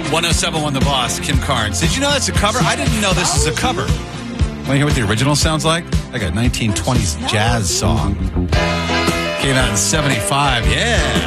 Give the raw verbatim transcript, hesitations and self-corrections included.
one oh seven point one The Boss, Kim Carnes. Did you know that's a cover? I didn't know this is a cover. Want to hear what the original sounds like? Like a nineteen twenties jazz song. Came out in seventy-five. Yeah.